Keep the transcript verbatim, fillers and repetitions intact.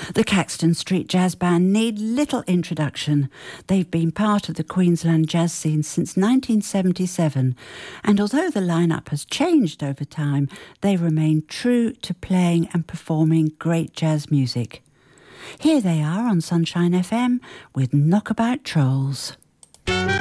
The Caxton Street Jazz Band need little introduction. They've been part of the Queensland jazz scene since nineteen seventy-seven, and although the lineup has changed over time, they remain true to playing and performing great jazz music. Here they are on Sunshine F M with Knockabout Trolls.